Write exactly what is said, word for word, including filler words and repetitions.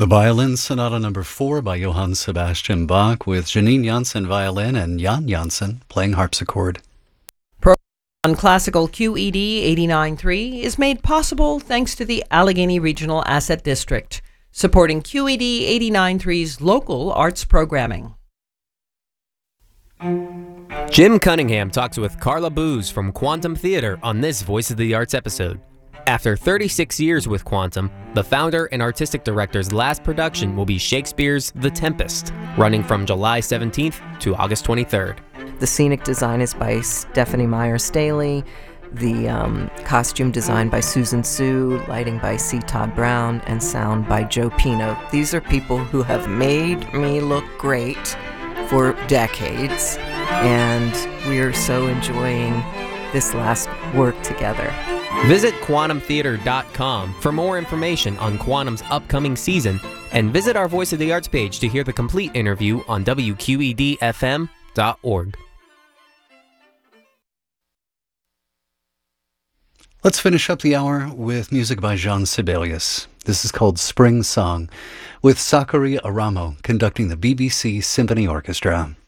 The Violin Sonata Number four by Johann Sebastian Bach with Janine Janssen violin and Jan Janssen playing harpsichord. Program on Classical Q E D eighty-nine point three is made possible thanks to the Allegheny Regional Asset District, supporting Q E D eighty-nine point three's local arts programming. Jim Cunningham talks with Carla Booz from Quantum Theater on this Voice of the Arts episode. After thirty-six years with Quantum, the founder and artistic director's last production will be Shakespeare's The Tempest, running from July seventeenth to August twenty-third. The scenic design is by Stephanie Meyer-Staley, the um, costume design by Susan Sue, lighting by C. Todd Brown, and sound by Joe Pino. These are people who have made me look great for decades, and we're so enjoying this last work together. Visit quantum theater dot com for more information on Quantum's upcoming season, and visit our Voice of the Arts page to hear the complete interview on W Q E D F M dot org. Let's finish up the hour with music by Jean Sibelius. This is called Spring Song, with Sakari Aramo conducting the B B C Symphony Orchestra.